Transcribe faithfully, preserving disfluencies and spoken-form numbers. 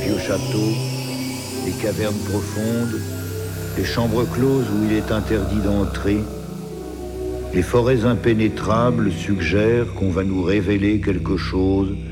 vieux châteaux, les cavernes profondes, les chambres closes où il est interdit d'entrer, les forêts impénétrables suggèrent qu'on va nous révéler quelque chose